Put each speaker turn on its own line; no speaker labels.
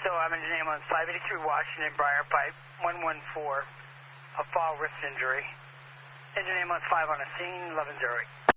So I'm engine ambulance 583 Washington, Briar Pipe, 114, a fall wrist injury. Engine ambulance 5 on the scene, 1108.